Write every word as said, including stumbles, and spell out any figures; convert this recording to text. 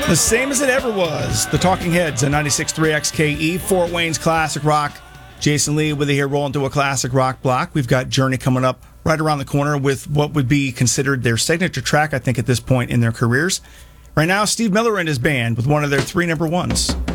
The same as it ever was. The Talking Heads on ninety-six point three X K E, Fort Wayne's classic rock. Jason Lee with you here, rolling to a classic rock block. We've got Journey coming up right around the corner with what would be considered their signature track, I think, at this point in their careers. Right now, Steve Miller and his band with one of their three number ones.